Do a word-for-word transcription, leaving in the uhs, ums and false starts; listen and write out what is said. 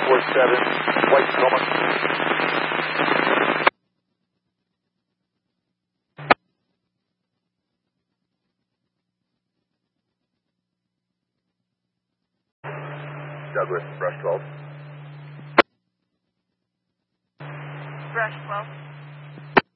four seven, White Tacoma. Douglas, brush twelve. Brush twelve.